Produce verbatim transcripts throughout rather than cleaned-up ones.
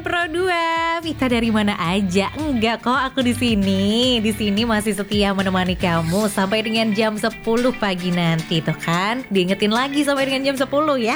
teman Pro dua. Vita dari mana aja? Enggak kok, aku di sini. Di sini masih setia menemani kamu sampai dengan jam sepuluh pagi nanti tuh kan. Diingetin lagi sampai dengan jam sepuluh ya.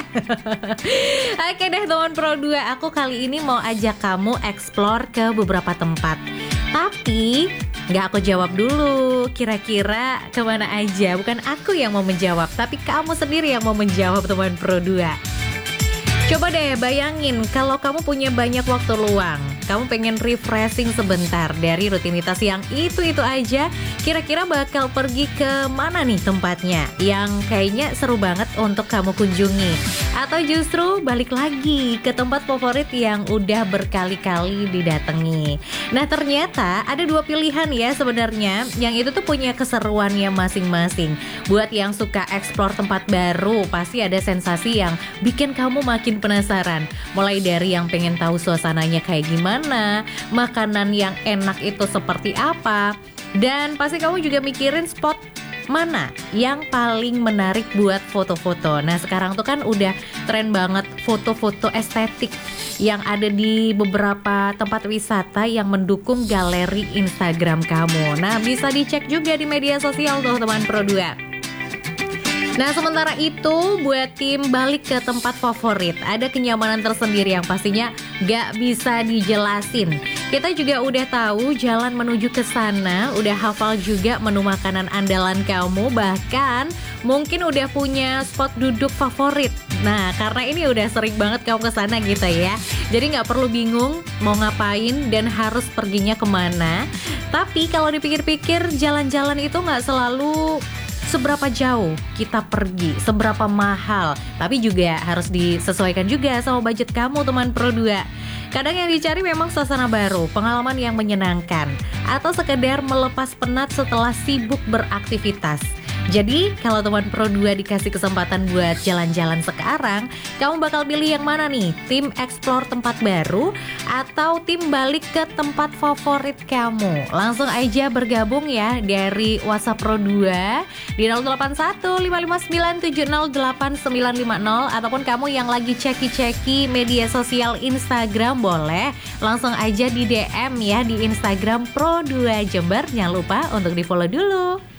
Oke deh teman Pro dua, aku kali ini mau ajak kamu explore ke beberapa tempat. Tapi nggak aku jawab dulu, kira-kira kemana aja. Bukan aku yang mau menjawab, tapi kamu sendiri yang mau menjawab teman Pro dua. Coba deh bayangin kalau kamu punya banyak waktu luang, kamu pengen refreshing sebentar dari rutinitas yang itu-itu aja. Kira-kira bakal pergi ke mana nih tempatnya yang kayaknya seru banget untuk kamu kunjungi? Atau justru balik lagi ke tempat favorit yang udah berkali-kali didatangi? Nah ternyata ada dua pilihan ya sebenarnya, yang itu tuh punya keseruannya masing-masing. Buat yang suka explore tempat baru, pasti ada sensasi yang bikin kamu makin penasaran. Mulai dari yang pengen tahu suasananya kayak gimana, makanan yang enak itu seperti apa, dan pasti kamu juga mikirin spot mana yang paling menarik buat foto-foto. Nah sekarang tuh kan udah tren banget foto-foto estetik yang ada di beberapa tempat wisata yang mendukung galeri Instagram kamu. Nah bisa dicek juga di media sosial tuh teman Pro dua. Nah sementara itu buat tim balik ke tempat favorit, ada kenyamanan tersendiri yang pastinya gak bisa dijelasin. Kita juga udah tahu jalan menuju ke sana, udah hafal juga menu makanan andalan kamu, bahkan mungkin udah punya spot duduk favorit. Nah karena ini udah sering banget kamu ke sana gitu ya, jadi gak perlu bingung mau ngapain dan harus perginya kemana. Tapi kalau dipikir-pikir jalan-jalan itu gak selalu seberapa jauh kita pergi, seberapa mahal, tapi juga harus disesuaikan juga sama budget kamu teman Pro dua. Kadang yang dicari memang suasana baru, pengalaman yang menyenangkan, atau sekedar melepas penat setelah sibuk beraktivitas. Jadi kalau teman Pro dua dikasih kesempatan buat jalan-jalan sekarang, kamu bakal pilih yang mana nih? Tim explore tempat baru atau tim balik ke tempat favorit kamu? Langsung aja bergabung ya dari WhatsApp Pro dua di nol delapan satu lima lima sembilan tujuh nol delapan sembilan lima nol, ataupun kamu yang lagi ceki-ceki media sosial Instagram boleh langsung aja di D M ya di Instagram Pro dua Jember. Jangan lupa untuk di follow dulu.